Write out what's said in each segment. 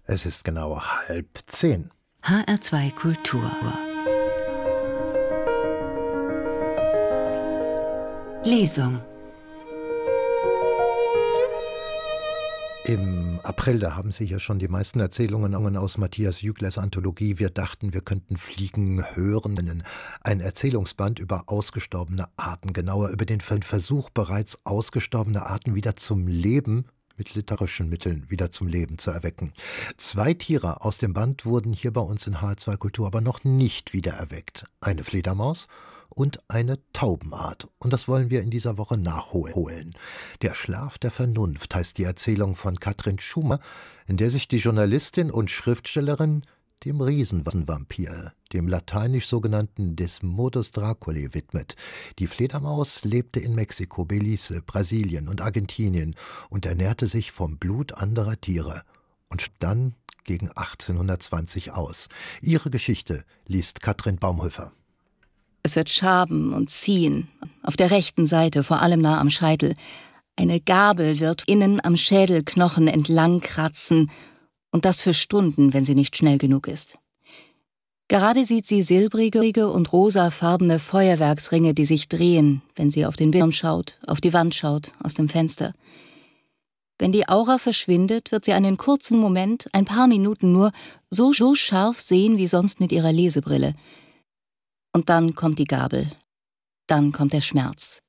Es ist genau 9:30. HR2 Kultur. Lesung. Im April, da haben Sie ja schon die meisten Erzählungen aus Matthias Jüglers Anthologie „Wir dachten, wir könnten fliegen" hören. Ein Erzählungsband über ausgestorbene Arten, genauer über den Versuch, bereits ausgestorbene Arten wieder zum Leben mit literarischen Mitteln wieder zum Leben zu erwecken. 2 Tiere aus dem Band wurden hier bei uns in HR2 Kultur aber noch nicht wiedererweckt. Eine Fledermaus und eine Taubenart. Und das wollen wir in dieser Woche nachholen. Der Schlaf der Vernunft heißt die Erzählung von Katrin Schumer, in der sich die Journalistin und Schriftstellerin dem Riesenvampir, dem lateinisch sogenannten Desmodus Draculae, widmet. Die Fledermaus lebte in Mexiko, Belize, Brasilien und Argentinien und ernährte sich vom Blut anderer Tiere und starb dann gegen 1820 aus. Ihre Geschichte liest Katrin Baumhöfer. Es wird schaben und ziehen, auf der rechten Seite, vor allem nah am Scheitel. Eine Gabel wird innen am Schädelknochen entlang kratzen, und das für Stunden, wenn sie nicht schnell genug ist. Gerade sieht sie silbrige und rosafarbene Feuerwerksringe, die sich drehen, wenn sie auf den Bildschirm schaut, auf die Wand schaut, aus dem Fenster. Wenn die Aura verschwindet, wird sie einen kurzen Moment, ein paar Minuten nur, so scharf sehen wie sonst mit ihrer Lesebrille. Und dann kommt die Gabel. Dann kommt der Schmerz.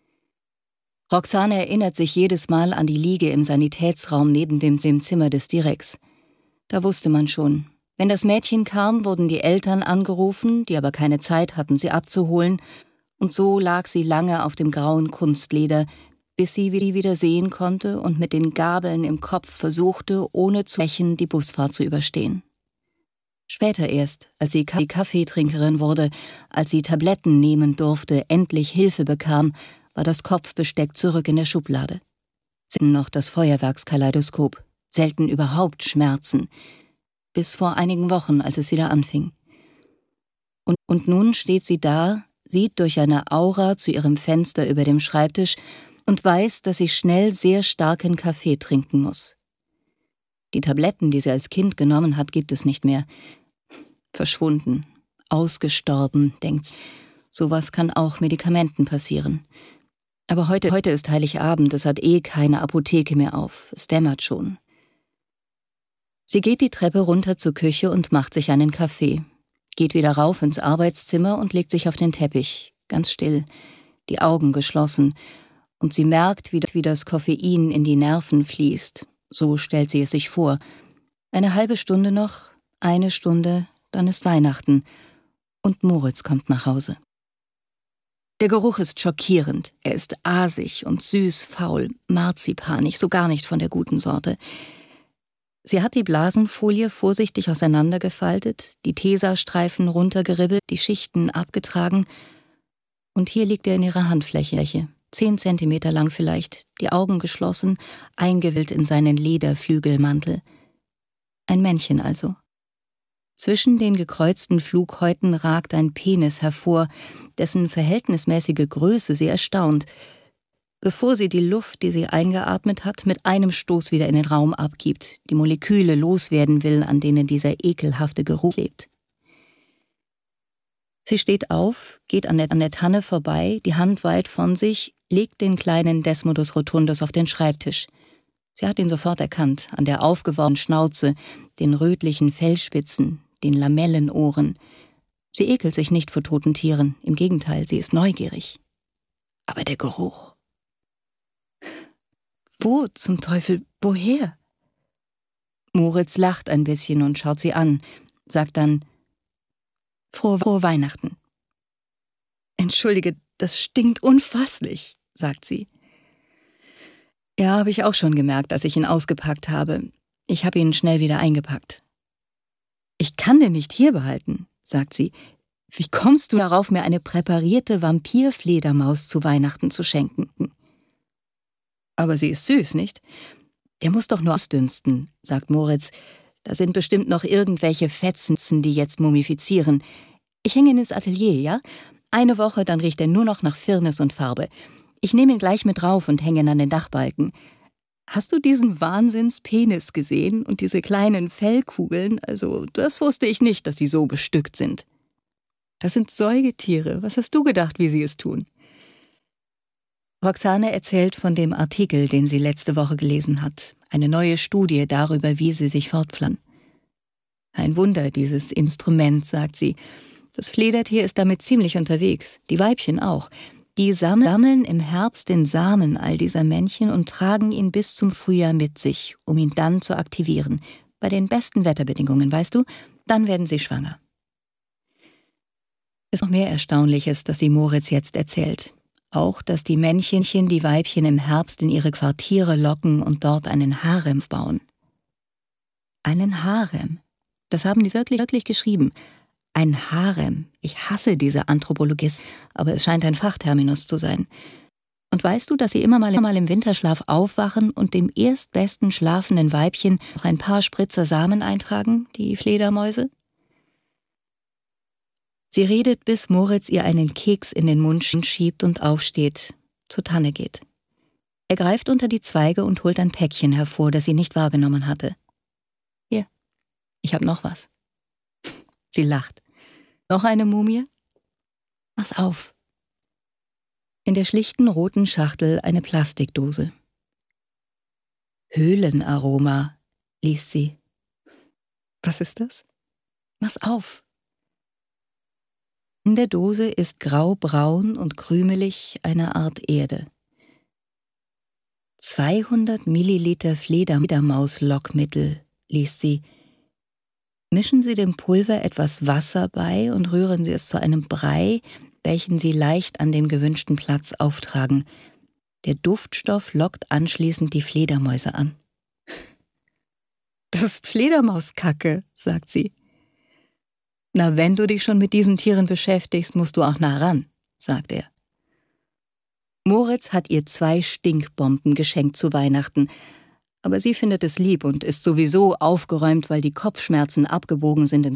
Roxane erinnert sich jedes Mal an die Liege im Sanitätsraum neben dem Zimmer des Direkts. Da wusste man schon. Wenn das Mädchen kam, wurden die Eltern angerufen, die aber keine Zeit hatten, sie abzuholen. Und so lag sie lange auf dem grauen Kunstleder, bis sie wieder sehen konnte und mit den Gabeln im Kopf versuchte, ohne zu lächeln, die Busfahrt zu überstehen. Später erst, als sie Kaffeetrinkerin wurde, als sie Tabletten nehmen durfte, endlich Hilfe bekam, war das Kopfbesteck zurück in der Schublade. Selten noch das Feuerwerkskaleidoskop, selten überhaupt Schmerzen. Bis vor einigen Wochen, als es wieder anfing. Und nun steht sie da, sieht durch eine Aura zu ihrem Fenster über dem Schreibtisch und weiß, dass sie schnell sehr starken Kaffee trinken muss. Die Tabletten, die sie als Kind genommen hat, gibt es nicht mehr. Verschwunden, ausgestorben, denkt sie. Sowas kann auch Medikamenten passieren. Aber heute ist Heiligabend, es hat keine Apotheke mehr auf, es dämmert schon. Sie geht die Treppe runter zur Küche und macht sich einen Kaffee, geht wieder rauf ins Arbeitszimmer und legt sich auf den Teppich, ganz still, die Augen geschlossen, und sie merkt, wie das Koffein in die Nerven fließt. So stellt sie es sich vor. Eine halbe Stunde noch, 1 Stunde, dann ist Weihnachten und Moritz kommt nach Hause. Der Geruch ist schockierend. Er ist asig und süß, faul, marzipanig, so gar nicht von der guten Sorte. Sie hat die Blasenfolie vorsichtig auseinandergefaltet, die Tesastreifen runtergeribbelt, die Schichten abgetragen. Und hier liegt er in ihrer Handfläche, 10 Zentimeter lang vielleicht, die Augen geschlossen, eingewillt in seinen Lederflügelmantel. Ein Männchen also. Zwischen den gekreuzten Flughäuten ragt ein Penis hervor, dessen verhältnismäßige Größe sie erstaunt, bevor sie die Luft, die sie eingeatmet hat, mit einem Stoß wieder in den Raum abgibt, die Moleküle loswerden will, an denen dieser ekelhafte Geruch lebt. Sie steht auf, geht an der Tanne vorbei, die Hand weit von sich, legt den kleinen Desmodus rotundus auf den Schreibtisch. Sie hat ihn sofort erkannt, an der aufgeworfenen Schnauze, den rötlichen Fellspitzen, den Lamellenohren. Sie ekelt sich nicht vor toten Tieren, im Gegenteil, sie ist neugierig. Aber der Geruch. Wo zum Teufel, woher? Moritz lacht ein bisschen und schaut sie an, sagt dann: Frohe Weihnachten. Entschuldige, das stinkt unfasslich, sagt sie. Ja, habe ich auch schon gemerkt, als ich ihn ausgepackt habe. Ich habe ihn schnell wieder eingepackt. Ich kann den nicht hier behalten, sagt sie. Wie kommst du darauf, mir eine präparierte Vampirfledermaus zu Weihnachten zu schenken? Aber sie ist süß, nicht? Der muss doch nur ausdünsten, sagt Moritz. Da sind bestimmt noch irgendwelche Fetzen, die jetzt mumifizieren. Ich hänge ihn ins Atelier, ja? 1 Woche, dann riecht er nur noch nach Firnis und Farbe. Ich nehme ihn gleich mit rauf und hänge ihn an den Dachbalken. Hast du diesen Wahnsinnspenis gesehen und diese kleinen Fellkugeln? Also, das wusste ich nicht, dass sie so bestückt sind. Das sind Säugetiere. Was hast du gedacht, wie sie es tun? Roxane erzählt von dem Artikel, den sie letzte Woche gelesen hat. Eine neue Studie darüber, wie sie sich fortpflanzen. Ein Wunder, dieses Instrument, sagt sie. Das Fledertier ist damit ziemlich unterwegs, die Weibchen auch. Die sammeln im Herbst den Samen all dieser Männchen und tragen ihn bis zum Frühjahr mit sich, um ihn dann zu aktivieren. Bei den besten Wetterbedingungen, weißt du, dann werden sie schwanger. Es ist noch mehr Erstaunliches, das sie Moritz jetzt erzählt. Auch, dass die Männchen die Weibchen im Herbst in ihre Quartiere locken und dort einen Harem bauen. Einen Harem. Das haben die wirklich geschrieben. Ein Harem. Ich hasse diese Anthropologismen, aber es scheint ein Fachterminus zu sein. Und weißt du, dass sie immer mal im Winterschlaf aufwachen und dem erstbesten schlafenden Weibchen noch ein paar Spritzer Samen eintragen, die Fledermäuse? Sie redet, bis Moritz ihr einen Keks in den Mund schiebt und aufsteht, zur Tanne geht. Er greift unter die Zweige und holt ein Päckchen hervor, das sie nicht wahrgenommen hatte. Hier, ich hab noch was. Sie lacht. Noch eine Mumie? Mach's auf. In der schlichten roten Schachtel eine Plastikdose. Höhlenaroma, liest sie. Was ist das? Mach's auf. In der Dose ist graubraun und krümelig eine Art Erde. 200 Milliliter Fledermauslockmittel, liest sie. Mischen Sie dem Pulver etwas Wasser bei und rühren Sie es zu einem Brei, welchen Sie leicht an den gewünschten Platz auftragen. Der Duftstoff lockt anschließend die Fledermäuse an. Das ist Fledermauskacke, sagt sie. Na, wenn du dich schon mit diesen Tieren beschäftigst, musst du auch nah ran, sagt er. Moritz hat ihr 2 Stinkbomben geschenkt zu Weihnachten, aber sie findet es lieb und ist sowieso aufgeräumt, weil die Kopfschmerzen abgebogen sind ins